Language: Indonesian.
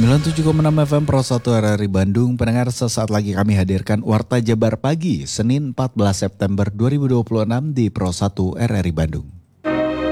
97,6 FM Pro 1 RRI Bandung. Pendengar, sesaat lagi kami hadirkan Warta Jabar Pagi, Senin 14 September 2026 di Pro 1 RRI Bandung.